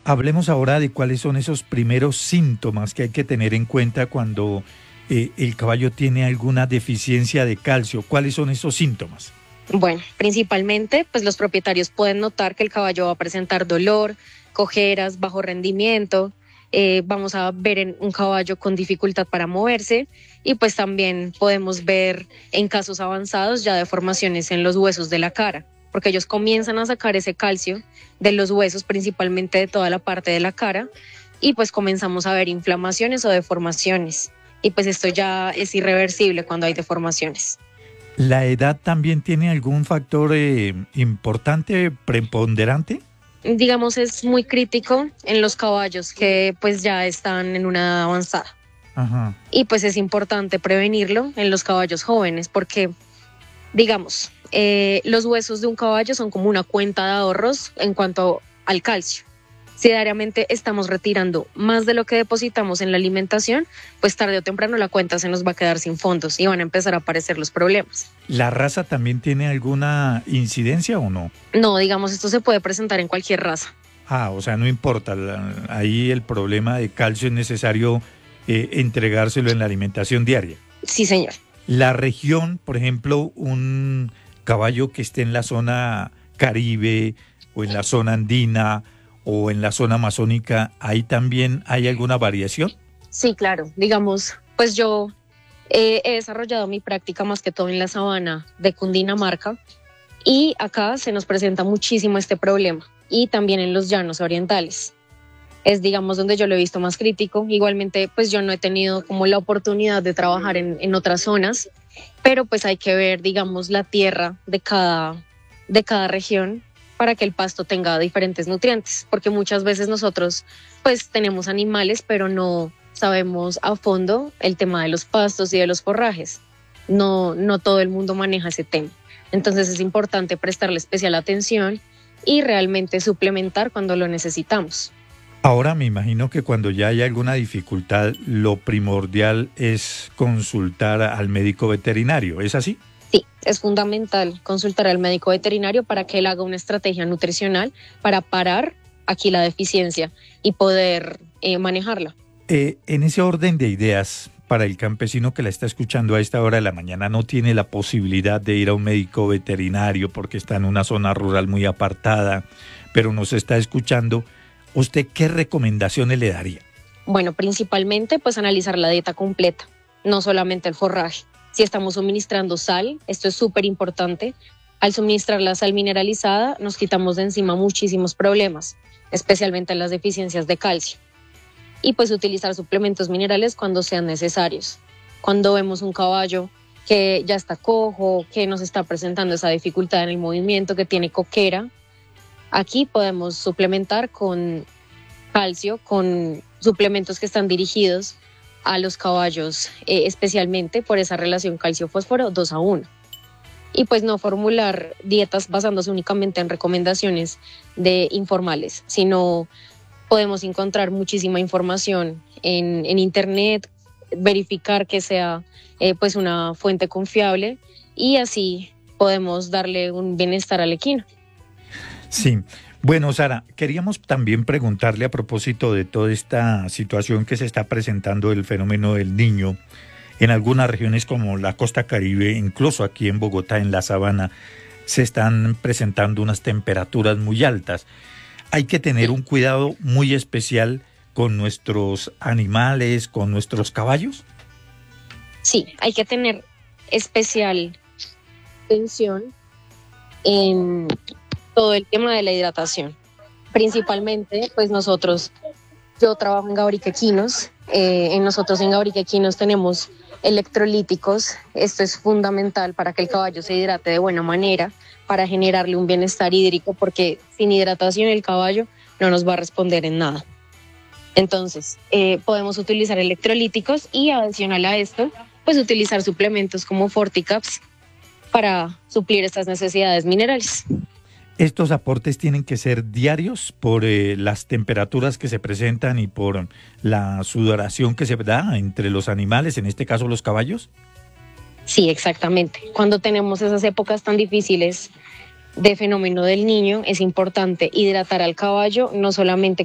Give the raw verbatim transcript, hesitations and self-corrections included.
Hablemos ahora de cuáles son esos primeros síntomas que hay que tener en cuenta cuando eh, el caballo tiene alguna deficiencia de calcio. ¿Cuáles son esos síntomas? Bueno, principalmente, pues los propietarios pueden notar que el caballo va a presentar dolor, cojeras, bajo rendimiento. Eh, vamos a ver en un caballo con dificultad para moverse y pues también podemos ver en casos avanzados ya deformaciones en los huesos de la cara, porque ellos comienzan a sacar ese calcio de los huesos, principalmente de toda la parte de la cara, y pues comenzamos a ver inflamaciones o deformaciones. Y pues esto ya es irreversible cuando hay deformaciones. ¿La edad también tiene algún factor eh, importante, preponderante? Digamos, es muy crítico en los caballos que pues ya están en una edad avanzada. Ajá. Y pues es importante prevenirlo en los caballos jóvenes porque, digamos, eh, los huesos de un caballo son como una cuenta de ahorros en cuanto al calcio. Si diariamente estamos retirando más de lo que depositamos en la alimentación, pues tarde o temprano la cuenta se nos va a quedar sin fondos y van a empezar a aparecer los problemas. ¿La raza también tiene alguna incidencia o no? No, digamos, esto se puede presentar en cualquier raza. Ah, o sea, no importa. La, ahí el problema de calcio es necesario eh, entregárselo en la alimentación diaria. Sí, señor. La región, por ejemplo, un caballo que esté en la zona Caribe o en la zona andina o en la zona amazónica, ¿ahí también hay alguna variación? Sí, claro. Digamos, pues yo eh, he desarrollado mi práctica más que todo en la sabana de Cundinamarca y acá se nos presenta muchísimo este problema y también en los llanos orientales. Es, digamos, donde yo lo he visto más crítico. Igualmente, pues yo no he tenido como la oportunidad de trabajar en, en otras zonas, pero pues hay que ver, digamos, la tierra de cada, de cada región para que el pasto tenga diferentes nutrientes, porque muchas veces nosotros pues tenemos animales, pero no sabemos a fondo el tema de los pastos y de los forrajes. No, no todo el mundo maneja ese tema. Entonces es importante prestarle especial atención y realmente suplementar cuando lo necesitamos. Ahora me imagino que cuando ya hay alguna dificultad, lo primordial es consultar al médico veterinario, ¿es así? Sí, es fundamental consultar al médico veterinario para que él haga una estrategia nutricional para parar aquí la deficiencia y poder eh, manejarla. Eh, en ese orden de ideas, para el campesino que la está escuchando a esta hora de la mañana, no tiene la posibilidad de ir a un médico veterinario porque está en una zona rural muy apartada, pero nos está escuchando, ¿usted qué recomendaciones le daría? Bueno, principalmente pues analizar la dieta completa, no solamente el forraje. Si estamos suministrando sal, esto es súper importante. Al suministrar la sal mineralizada, nos quitamos de encima muchísimos problemas, especialmente las deficiencias de calcio. Y pues utilizar suplementos minerales cuando sean necesarios. Cuando vemos un caballo que ya está cojo, que nos está presentando esa dificultad en el movimiento, que tiene coquera, aquí podemos suplementar con calcio, con suplementos que están dirigidos a los caballos, eh, especialmente por esa relación calcio-fósforo dos a uno. Y pues no formular dietas basándose únicamente en recomendaciones de informales, sino podemos encontrar muchísima información en, en internet, verificar que sea eh, pues una fuente confiable y así podemos darle un bienestar al equino. Sí. Bueno, Sara, queríamos también preguntarle a propósito de toda esta situación que se está presentando el fenómeno del niño en algunas regiones como la costa Caribe, incluso aquí en Bogotá, en la sabana, se están presentando unas temperaturas muy altas. Hay que tener un cuidado muy especial con nuestros animales, con nuestros caballos. Sí, hay que tener especial atención en todo el tema de la hidratación. Principalmente, pues nosotros, yo trabajo en Gabrique Equinos, eh, en nosotros en Gabrique Equinos tenemos electrolíticos. Esto es fundamental para que el caballo se hidrate de buena manera, para generarle un bienestar hídrico, porque sin hidratación el caballo no nos va a responder en nada. Entonces, eh, podemos utilizar electrolíticos y adicional a esto, pues utilizar suplementos como Forticaps para suplir estas necesidades minerales. ¿Estos aportes tienen que ser diarios por eh, las temperaturas que se presentan y por la sudoración que se da entre los animales, en este caso los caballos? Sí, exactamente. Cuando tenemos esas épocas tan difíciles de fenómeno del niño, es importante hidratar al caballo, no solamente